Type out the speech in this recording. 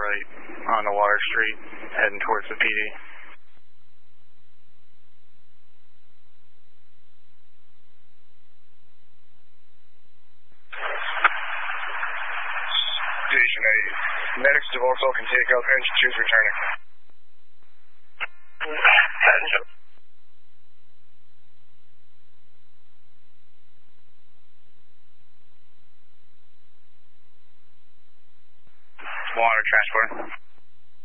right on the Water Street, heading towards the PD. Station 8. Medics to Vauxhall can take out engine 2's returning. Water transport.